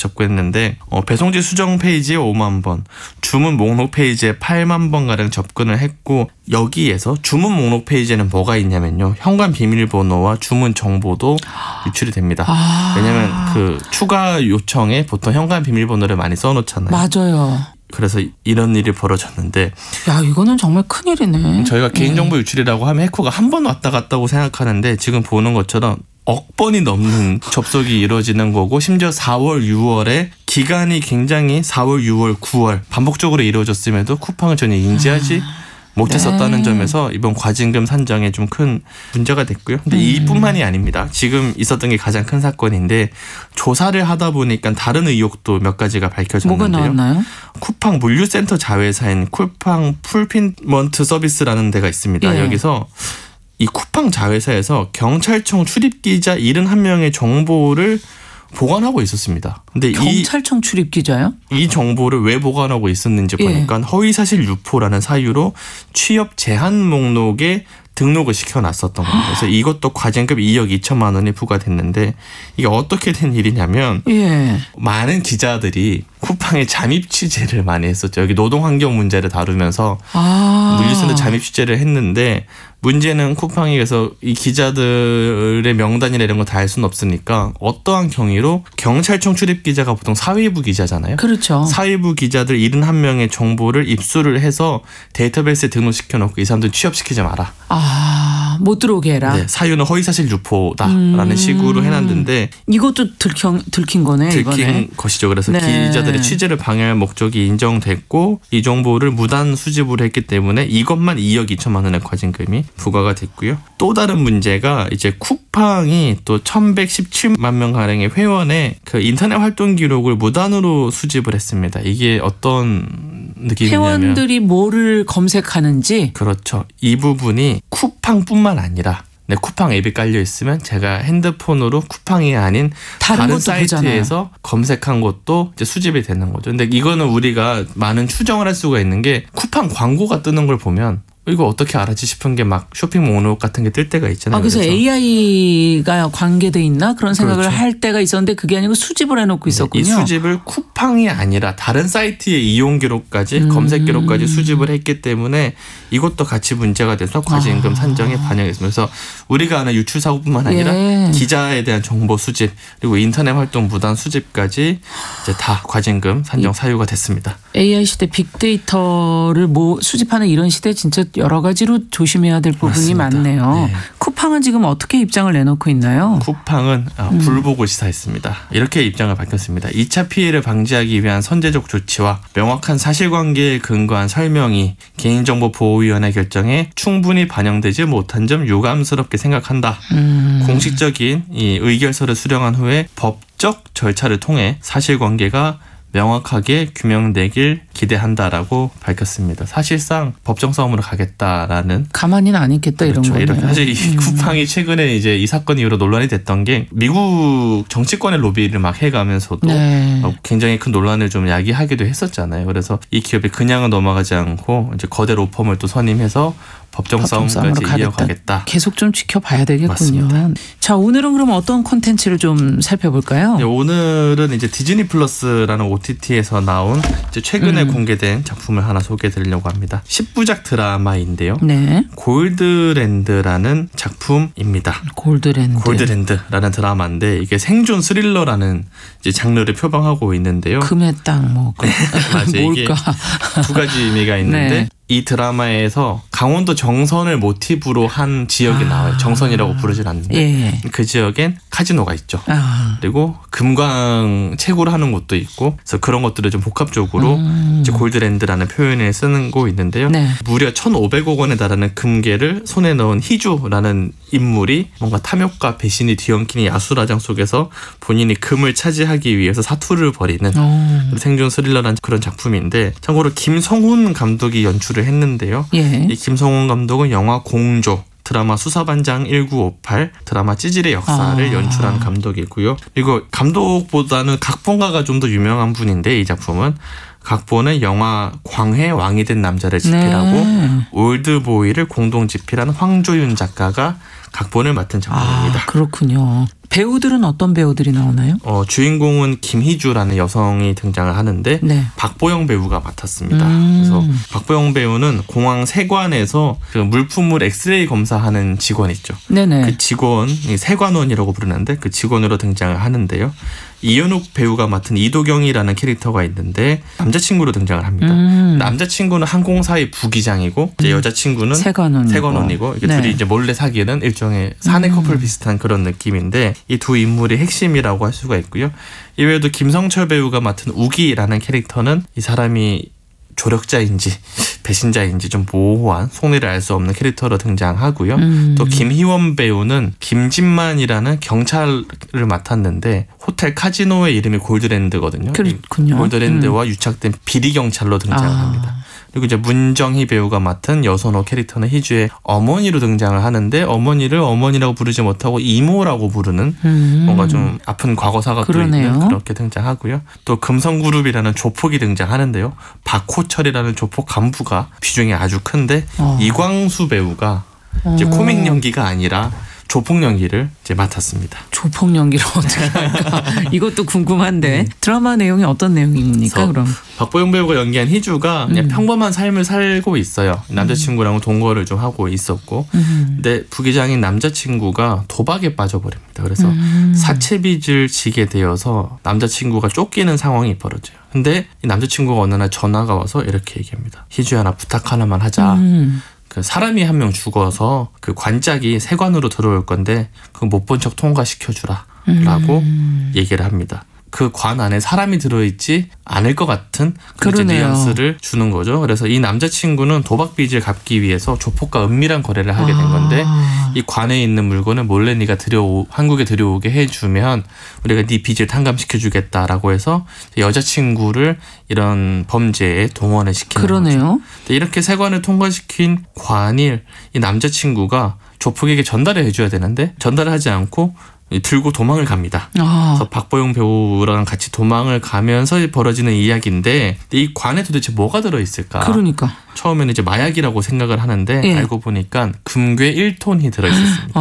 접근했는데 배송지 수정 페이지에 5만 번, 주문 목록 페이지에 8만 번가량 접근을 했고 여기에서 주문 목록 페이지에는 뭐가 있냐면요. 현관 비밀번호와 주문 정보도 유출이 됩니다. 왜냐하면 그 추가 요청에 보통 현관 비밀번호를 많이 써놓잖아요. 맞아요. 그래서 이런 일이 벌어졌는데 야 이거는 정말 큰일이네. 저희가 개인정보 유출이라고 하면 해커가 한 번 왔다 갔다고 생각하는데 지금 보는 것처럼 억 번이 넘는 접속이 이루어지는 거고 심지어 4월, 6월에 기간이 굉장히 4월, 6월, 9월 반복적으로 이루어졌음에도 쿠팡을 전혀 인지하지 못했었다는 네. 점에서 이번 과징금 산정에 좀 큰 문제가 됐고요. 근데 이뿐만이 아닙니다. 지금 있었던 게 가장 큰 사건인데 조사를 하다 보니까 다른 의혹도 몇 가지가 밝혀졌는데요. 뭐가 나왔나요? 쿠팡 물류센터 자회사인 쿠팡 풀필먼트 서비스라는 데가 있습니다. 예. 여기서 이 쿠팡 자회사에서 경찰청 출입기자 71명의 정보를 보관하고 있었습니다. 근데 경찰청 출입 기자요? 이 정보를 왜 보관하고 있었는지 보니까 허위사실 유포라는 사유로 취업 제한 목록에 등록을 시켜놨었던 겁니다. 그래서 이것도 과징금 2억 2천만 원이 부과됐는데 이게 어떻게 된 일이냐면 많은 기자들이 쿠팡에 잠입 취재를 많이 했었죠. 여기 노동환경 문제를 다루면서 물류센터 잠입 취재를 했는데 문제는 쿠팡이 그래서 이 기자들의 명단이나 이런 거 다 알 수는 없으니까 어떠한 경위로 경찰청 출입 기자가 보통 사회부 기자잖아요. 그렇죠. 사회부 기자들 71명의 정보를 입수를 해서 데이터베이스에 등록시켜놓고 이 사람들 취업시키지 마라. 못 들어오게 해라. 네, 사유는 허위사실 유포다라는 식으로 해놨는데 이것도 들킨 거네. 들킨 이번에. 것이죠. 그래서 네. 기자들의 취재를 방해할 목적이 인정됐고 이 정보를 무단 수집을 했기 때문에 이것만 2억 2천만 원의 과징금이 부과가 됐고요. 또 다른 문제가 이제 쿠팡이 또 1117만 명 가량의 회원의 그 인터넷 활동 기록을 무단으로 수집을 했습니다. 이게 어떤 느낌이냐면 회원들이 뭐를 검색하는지. 그렇죠. 이 부분이 쿠팡뿐만 아니라 쿠팡 앱이 깔려 있으면 제가 핸드폰으로 쿠팡이 아닌 다른 사이트에서 검색한 것도 이제 수집이 되는 거죠. 근데 이거는 우리가 많은 추정을 할 수가 있는 게 쿠팡 광고가 뜨는 걸 보면 이거 어떻게 알았지 싶은 게 막 쇼핑 목록 같은 게 뜰 때가 있잖아요. 그래서 AI가 관계돼 있나 그런 생각을 그렇죠. 할 때가 있었는데 그게 아니고 수집을 해놓고 있었군요. 이 수집을 쿠팡이 아니라 다른 사이트의 이용 기록까지 검색 기록까지 수집을 했기 때문에 이것도 같이 문제가 돼서 과징금 산정에 반영했습니다. 그래서 우리가 아는 유출 사고뿐만 아니라 기자에 대한 정보 수집 그리고 인터넷 활동 무단 수집까지 이제 다 과징금 산정 사유가 됐습니다. AI 시대 빅데이터를 수집하는 이런 시대 진짜 여러 가지로 조심해야 될 부분이 맞습니다. 많네요. 네. 쿠팡은 지금 어떻게 입장을 내놓고 있나요? 쿠팡은 불복을 시사했습니다. 이렇게 입장을 밝혔습니다. 2차 피해를 방지하기 위한 선제적 조치와 명확한 사실관계에 근거한 설명이 개인정보보호위원회 결정에 충분히 반영되지 못한 점 유감스럽게 생각한다. 공식적인 이 의결서를 수령한 후에 법적 절차를 통해 사실관계가 명확하게 규명되길 기대한다라고 밝혔습니다. 사실상 법정 싸움으로 가겠다라는 가만히는 안 있겠다 그렇죠. 이런 거네요. 사실 이 쿠팡이 최근에 이제 이 사건 이후로 논란이 됐던 게 미국 정치권의 로비를 막 해가면서도 굉장히 큰 논란을 좀 야기하기도 했었잖아요. 그래서 이 기업이 그냥은 넘어가지 않고 이제 거대 로펌을 또 선임해서 법정 싸움까지 이어가겠다. 계속 좀 지켜봐야 되겠군요. 맞습니다. 자, 오늘은 그럼 어떤 콘텐츠를 좀 살펴볼까요? 네, 오늘은 이제 디즈니 플러스라는 OTT에서 나온 이제 최근에 공개된 작품을 하나 소개해드리려고 합니다. 10부작 드라마인데요. 네. 골드랜드라는 작품입니다. 골드랜드라는 드라마인데 이게 생존 스릴러라는 이제 장르를 표방하고 있는데요. 금의 땅 뭐 맞아요. 이게 뭘까? 두 가지 의미가 있는데 이 드라마에서 강원도 정선을 모티브로 한 지역이 나와요. 정선이라고 부르진 않는데 그 지역엔 카지노가 있죠. 그리고 금광 채굴을 하는 곳도 있고 그래서 그런 것들을 좀 복합적으로 이제 골드랜드라는 표현을 쓰는 거 있는데요. 무려 1,500억 원에 달하는 금괴를 손에 넣은 희주라는 인물이 뭔가 탐욕과 배신이 뒤엉킨 야수라장 속에서 본인이 금을 차지하기 위해서 사투를 벌이는 생존 스릴러라는 그런 작품인데 참고로 김성훈 감독이 연출을 했는데요. 이 김성훈 감독은 영화 공조, 드라마 수사반장 1958, 드라마 찌질의 역사를 연출한 감독이고요. 그리고 감독보다는 각본가가 좀 더 유명한 분인데 이 작품은 각본은 영화 광해 왕이 된 남자를 집필하고 올드보이를 공동 집필한 황조윤 작가가 각본을 맡은 작품입니다. 그렇군요. 배우들은 어떤 배우들이 나오나요? 주인공은 김희주라는 여성이 등장을 하는데 네. 박보영 배우가 맡았습니다. 그래서 박보영 배우는 공항 세관에서 그 물품을 엑스레이 검사하는 직원 있죠. 네네. 그 직원이 세관원이라고 부르는데 그 직원으로 등장을 하는데요. 이현욱 배우가 맡은 이도경이라는 캐릭터가 있는데 남자친구로 등장을 합니다. 남자친구는 항공사의 부기장이고 이제 여자친구는 세관원이고 이게 둘이 이제 몰래 사귀는 일종의 사내 커플 비슷한 그런 느낌인데 이 두 인물이 핵심이라고 할 수가 있고요. 이외에도 김성철 배우가 맡은 우기라는 캐릭터는 이 사람이 조력자인지 배신자인지 좀 모호한 속내를 알 수 없는 캐릭터로 등장하고요. 또 김희원 배우는 김진만이라는 경찰을 맡았는데 호텔 카지노의 이름이 골드랜드거든요. 그렇군요. 골드랜드와 유착된 비리 경찰로 등장을 합니다. 그리고 이제 문정희 배우가 맡은 여선호 캐릭터는 희주의 어머니로 등장을 하는데 어머니를 어머니라고 부르지 못하고 이모라고 부르는 뭔가 좀 아픈 과거사가 또 있는 그렇게 등장하고요. 또 금성그룹이라는 조폭이 등장하는데요. 박호철이라는 조폭 간부가 비중이 아주 큰데 이광수 배우가 이제 코믹 연기가 아니라 조폭 연기를 이제 맡았습니다. 조폭 연기를 어떻게 할까? 이것도 궁금한데 드라마 내용이 어떤 내용입니까? 그럼 박보영 배우가 연기한 희주가 그냥 평범한 삶을 살고 있어요. 남자친구랑 동거를 좀 하고 있었고, 근데 부기장인 남자친구가 도박에 빠져버립니다. 그래서 사채빚을 지게 되어서 남자친구가 쫓기는 상황이 벌어져요. 근데 이 남자친구가 어느 날 전화가 와서 이렇게 얘기합니다. 희주야, 나 부탁 하나만 하자. 그 사람이 한 명 죽어서 그 관짝이 세관으로 들어올 건데 그거 못 본 척 통과시켜주라 라고 얘기를 합니다. 그 관 안에 사람이 들어있지 않을 것 같은 그런 뉘앙스를 주는 거죠. 그래서 이 남자친구는 도박 빚을 갚기 위해서 조폭과 은밀한 거래를 하게 된 건데 이 관에 있는 물건을 몰래 네가 한국에 들여오게 해주면 우리가 네 빚을 탕감시켜주겠다라고 해서 여자친구를 이런 범죄에 동원을 시키는 거죠. 이렇게 세관을 통과시킨 관일 이 남자친구가 조폭에게 전달을 해줘야 되는데 전달을 하지 않고 들고 도망을 갑니다. 그래서 박보영 배우랑 같이 도망을 가면서 벌어지는 이야기인데 이 관에 도대체 뭐가 들어있을까? 그러니까. 처음에는 이제 마약이라고 생각을 하는데 알고 보니까 금괴 1톤이 들어있었습니다.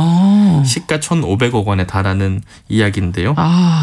시가 1,500억 원에 달하는 이야기인데요.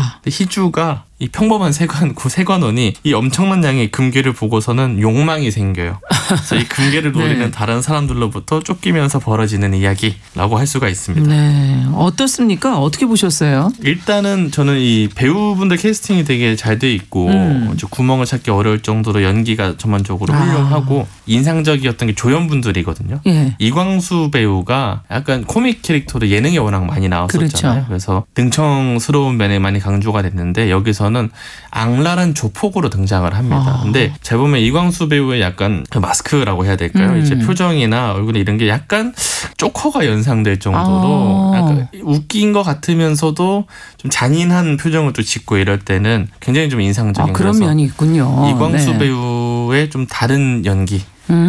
희주가 이 평범한 세관원이 이 엄청난 양의 금괴를 보고서는 욕망이 생겨요. 그래서 이 금괴를 노리는 다른 사람들로부터 쫓기면서 벌어지는 이야기라고 할 수가 있습니다. 네, 어떻습니까? 어떻게 보셨어요? 일단은 저는 이 배우분들 캐스팅이 되게 잘 돼 있고 구멍을 찾기 어려울 정도로 연기가 전반적으로 훌륭하고 인상적이었던 게 조연분들이거든요. 이광수 배우가 약간 코믹 캐릭터로 예능에 워낙 많이 나왔었잖아요. 그래서 능청스러운 면에 많이 강조가 됐는데 여기서는 악랄한 조폭으로 등장을 합니다. 근데 잘 보면 이광수 배우의 약간 그 마스크라고 해야 될까요? 이제 표정이나 얼굴에 이런 게 약간 조커가 연상될 정도로 약간 웃긴 것 같으면서도 좀 잔인한 표정을 또 짓고 이럴 때는 굉장히 좀 인상적인 그런 면이 있군요. 이광수 배우의 좀 다른 연기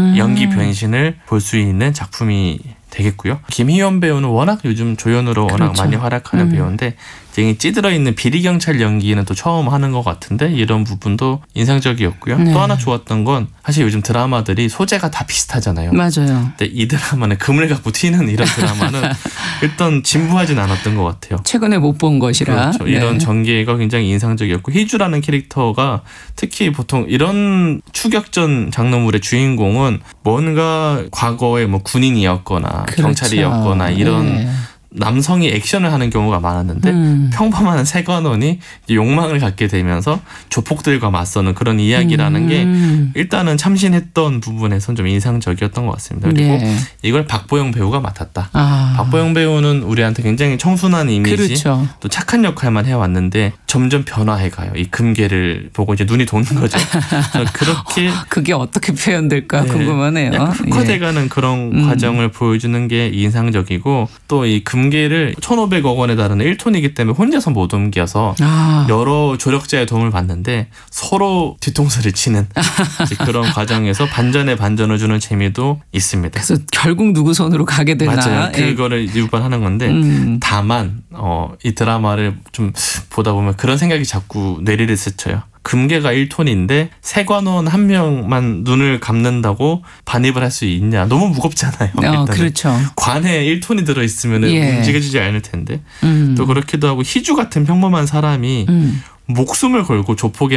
변신을 볼 수 있는 작품이 되겠고요. 김희원 배우는 워낙 요즘 조연으로 워낙 많이 활약하는 배우인데 찌들어 있는 비리 경찰 연기는 또 처음 하는 것 같은데 이런 부분도 인상적이었고요. 또 하나 좋았던 건 사실 요즘 드라마들이 소재가 다 비슷하잖아요. 맞아요. 근데 이 드라마는 금을 갖고 튀는 이런 드라마는 일단 진부하진 않았던 것 같아요. 최근에 못 본 것이라. 그렇죠. 이런 전개가 굉장히 인상적이었고 희주라는 캐릭터가 특히 보통 이런 추격전 장르물의 주인공은 뭔가 과거에 뭐 군인이었거나 경찰이었거나 이런 남성이 액션을 하는 경우가 많았는데 평범한 세관원이 욕망을 갖게 되면서 조폭들과 맞서는 그런 이야기라는 게 일단은 참신했던 부분에선 좀 인상적이었던 것 같습니다. 그리고 이걸 박보영 배우가 맡았다. 박보영 배우는 우리한테 굉장히 청순한 이미지 또 착한 역할만 해왔는데 점점 변화해가요. 이 금괴를 보고 이제 눈이 도는 거죠. 그렇게 그게 어떻게 표현될까 궁금하네요. 약간 흑화돼가는 그런 과정을 보여주는 게 인상적이고 또 이 금괴를 1,500억 원에 달하는 1톤이기 때문에 혼자서 못 옮겨서 여러 조력자의 도움을 받는데 서로 뒤통수를 치는 그런 과정에서 반전에 반전을 주는 재미도 있습니다. 그래서 결국 누구 손으로 가게 되나. 맞아요. 그거를 유발하는 건데 다만 이 드라마를 좀 보다 보면 그런 생각이 자꾸 뇌리를 스쳐요. 금괴가 1톤인데 세관원 한 명만 눈을 감는다고 반입을 할 수 있냐. 너무 무겁잖아요. 그렇죠. 관에 1톤이 들어있으면 움직여지지 않을 텐데. 또 그렇기도 하고 희주 같은 평범한 사람이 목숨을 걸고 조폭에